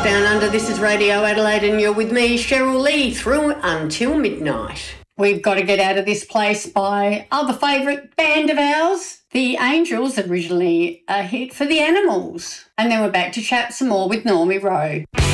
Down Under. This is Radio Adelaide and you're with me, Cheryl Lee, through until midnight. We've got to get out of this place by other favourite band of ours, The Angels, originally a hit for The Animals. And then we're back to chat some more with Normie Rowe.